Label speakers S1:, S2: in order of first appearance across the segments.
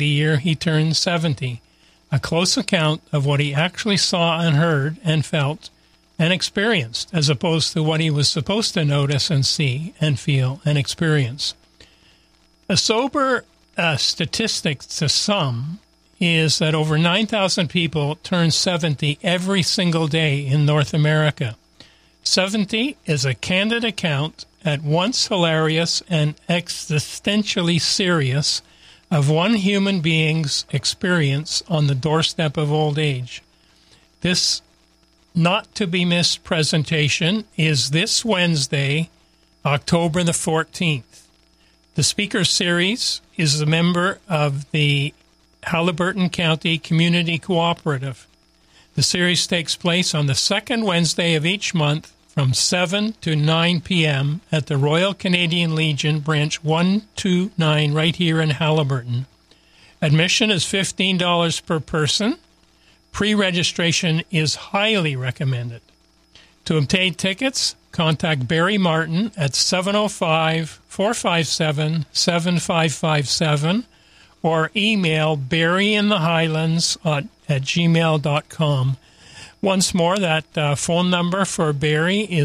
S1: the year he turned 70, a close account of what he actually saw and heard and felt and experienced, as opposed to what he was supposed to notice and see and feel and experience. A sober statistic to some is that over 9,000 people turn 70 every single day in North America. 70 is a candid account, at once hilarious and existentially serious, of one human being's experience on the doorstep of old age. This not-to-be-missed presentation is this Wednesday, October the 14th. The speaker series is a member of the Haliburton County Community Cooperative. The series takes place on the second Wednesday of each month from 7 to 9 p.m. at the Royal Canadian Legion, Branch 129, right here in Haliburton. Admission is $15 per person. Pre-registration is highly recommended. To obtain tickets, contact Barry Martin at 705-457-7557 or email barryinthehighlands@gmail.com. Once more, that phone number for Barry is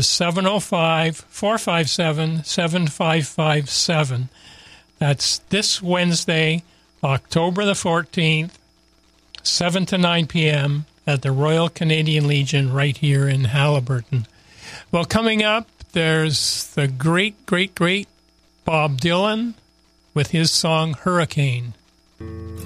S1: 705-457-7557. That's this Wednesday, October the 14th, 7 to 9 p.m. at the Royal Canadian Legion right here in Haliburton. Well, coming up, there's the great, great, great Bob Dylan with his song Hurricane.